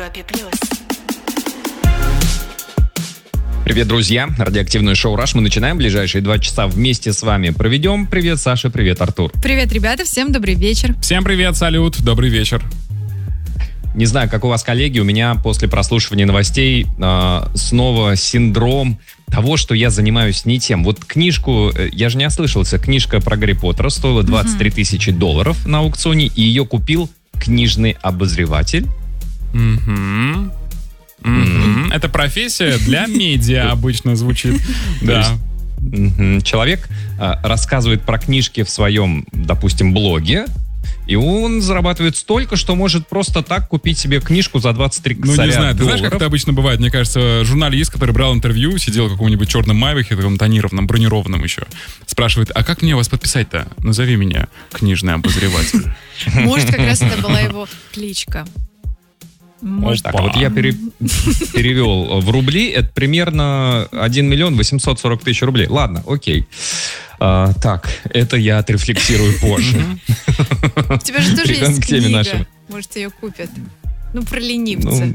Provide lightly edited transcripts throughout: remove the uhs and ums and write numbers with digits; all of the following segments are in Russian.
Европе+. Привет, друзья! Радиоактивное шоу «Раш». Мы начинаем. Ближайшие 2 часа вместе с вами проведем. Привет, Саша. Привет, Артур. Привет, ребята. Всем добрый вечер. Всем привет, салют. Добрый вечер. Не знаю, как у вас, коллеги, у меня после прослушивания новостей снова синдром того, что я занимаюсь не тем. Вот книжку, я же не ослышался, книжка про Гарри Поттера стоила $23 тысячи на аукционе, и ее купил книжный обозреватель. Это профессия для медиа обычно звучит. Да. Человек рассказывает про книжки в своем, допустим, блоге, и он зарабатывает столько, что может просто так купить себе книжку за 23 косаря. Ну, не знаю, ты долларов. знаешь, как это обычно бывает? Мне кажется, журналист, который брал интервью, сидел в каком-нибудь черном майбахе, таком тонированном, бронированном еще, спрашивает, а как мне вас подписать-то? Назови меня книжный обозреватель. Может, как раз это была его кличка. Может, так, вот я перевел в рубли, это примерно 1 840 000 рублей. Ладно, окей. Так, это я отрефлексирую позже. У тебя же тоже есть книга. Нашим. Может, ее купят. Ну, про ленивца.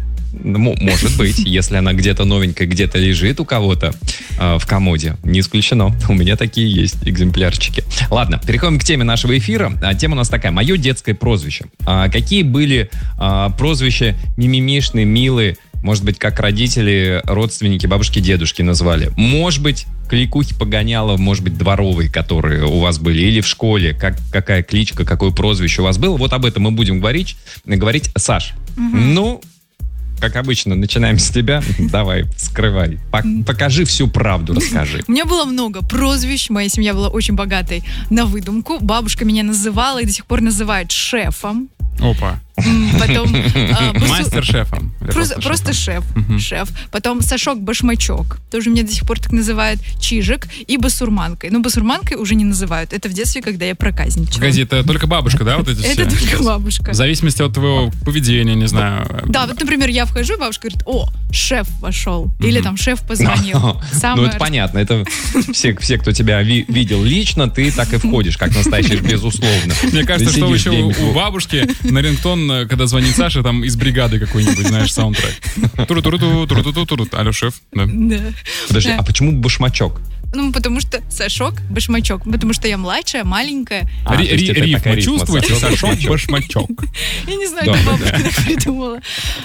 Может быть, если она где-то новенькая, где-то лежит у кого-то в комоде. Не исключено. У меня такие есть экземплярчики. Ладно, переходим к теме нашего эфира. Тема у нас такая. Мое детское прозвище. Какие были прозвища мимимишные, милые, может быть, как родители, родственники, бабушки, дедушки назвали? Может быть, кликухи погоняла, может быть, дворовые, которые у вас были, или в школе, какая кличка, какое прозвище у вас было. Вот об этом мы будем говорить. Саш, ну, как обычно, начинаем с тебя. Давай, скрывай. Покажи всю правду, расскажи. У меня было много прозвищ. Моя семья была очень богатой на выдумку. Бабушка меня называла и до сих пор называет шефом. Опа. Потом Мастер-шефом. Просто шеф. Шеф. Потом Сашок-башмачок. Тоже меня до сих пор так называют. Чижик и басурманкой. Но басурманкой уже не называют. Это в детстве, когда я проказничала. Погоди, это только бабушка, да, вот эти все? Это только бабушка. В зависимости от твоего поведения, не знаю. Да, вот, например, я вхожу, и бабушка говорит, о, шеф вошел. Или там шеф позвонил. Ну, это понятно. Это все, кто тебя видел лично, ты так и входишь, как настоящий, безусловно. Мне кажется, что еще у бабушки на рингтон, когда звонит Саша, там из бригады какой-нибудь, знаешь, саундтрек. Туру-туру-туру-туру-туру. Алло, шеф. Да. Подожди, а почему башмачок? Ну, потому что Сашок, башмачок. Потому что я младшая, маленькая. Рифма чувствуете? Сашок, башмачок. Я не знаю, как бабушка так придумала.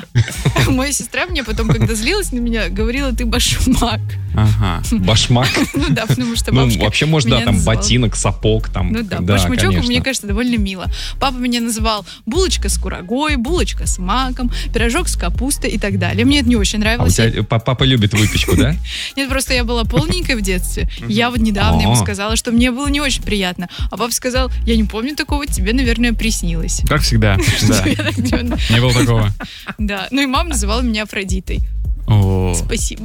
Моя сестра мне потом, когда злилась на меня, говорила, ты башмак. Ага. Башмак? Ну да, потому что бабушка вообще можно, да, там ботинок, сапог. Там. Ну да, башмачок, мне кажется, довольно мило. Папа меня называл булочка с курагой, булочка с маком, пирожок с капустой и так далее. Мне это не очень нравилось. А у тебя папа любит выпечку, да? Нет, просто я была полненькая в детстве. Я вот недавно ему сказала, что мне было не очень приятно. А папа сказал, я не помню такого, тебе, наверное, приснилось. Как всегда. Не было такого. Да, ну и мама называла меня Афродитой. Спасибо.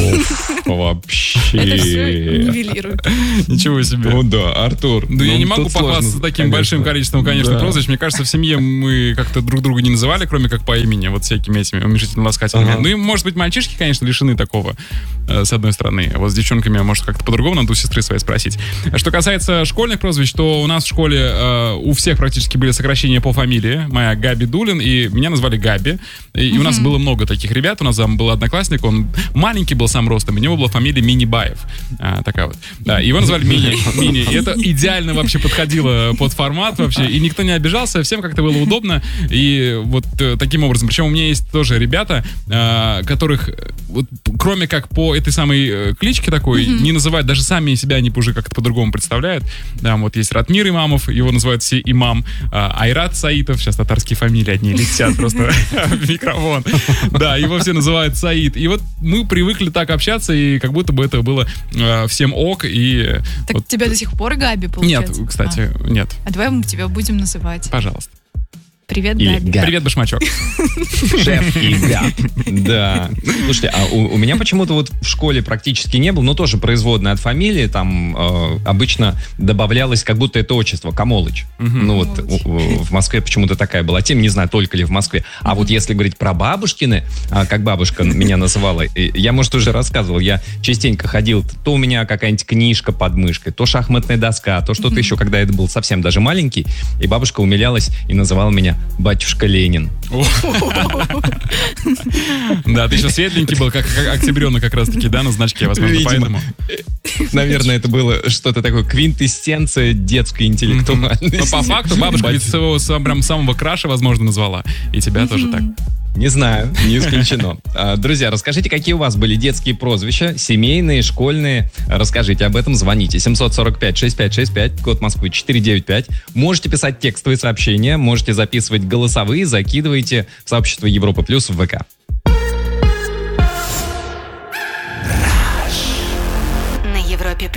Вообще. Это все нивелирует. Ничего себе. Ну да, Артур. Да я не могу похвастаться таким большим количеством, конечно, прозвищ. Мне кажется, в семье мы как-то друг друга не называли, кроме как по имени, вот всякими этими уменьшительно-ласкательными. Ну и, может быть, мальчишки, конечно, лишены такого, с одной стороны. Вот с девчонками, может, как-то по-другому, надо у сестры своей спросить. Что касается школьных прозвищ, то у нас в школе у всех практически были сокращения по фамилии. Моя Габи Дулин, и меня назвали Габи. И у нас было много таких ребят. У нас там был одноклассник, он маленький был сам ростом, у него была фамилия Минибаев. Такая вот. Да, его назвали Мини. И это идеально вообще подходило под формат вообще. И никто не обижался, всем как-то было удобно. И вот таким образом. Причем у меня есть тоже ребята, которых, вот, кроме как по этой самой кличке такой, не называют, даже сами себя они уже как-то по-другому представляют. Да, вот есть Ратмир Имамов, его называют все Имам. Айрат Саитов, сейчас татарские фамилии одни летят просто в микрофон. Да, его все называют Саид. И вот мы привыкли так общаться, и как будто бы это было всем ок. И так вот... тебя до сих пор Габи, получается? Нет, кстати, нет. А давай мы тебя будем называть. Пожалуйста. Привет, Габи. Привет, башмачок. Шеф и Габ. Да. Слушайте, а у меня почему-то вот в школе практически не было, но тоже производная от фамилии, там обычно добавлялось как будто это отчество, Камолыч. Ну вот в Москве почему-то такая была тема, не знаю, только ли в Москве. А вот если говорить про бабушкины, как бабушка меня называла, я, может, уже рассказывал, я частенько ходил, то у меня какая-нибудь книжка под мышкой, то шахматная доска, то что-то еще, когда я был совсем даже маленький, и бабушка умилялась и называла меня батюшка Ленин. Да, ты еще светленький был, как октябрёнок как раз-таки, да, на значке, возможно, поэтому. Наверное, это было что-то такое, квинтэссенция детской интеллектуальности. Но по факту бабушка ведь своего прям самого краша, возможно, назвала. И тебя тоже так. Не знаю, не исключено. Друзья, расскажите, какие у вас были детские прозвища, семейные, школьные. Расскажите об этом, звоните. 745-6565, код Москвы 495. Можете писать текстовые сообщения, можете записывать голосовые, закидывайте в сообщество Европа Плюс в ВК.